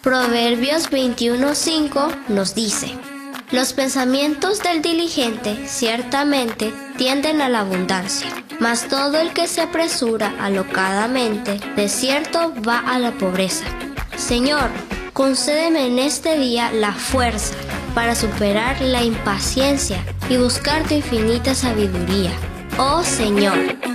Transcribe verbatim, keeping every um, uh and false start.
Proverbios veintiuno cinco nos dice: los pensamientos del diligente ciertamente tienden a la abundancia, mas todo el que se apresura alocadamente, de cierto va a la pobreza. Señor, concédeme en este día la fuerza para superar la impaciencia y buscar tu infinita sabiduría. Oh Señor.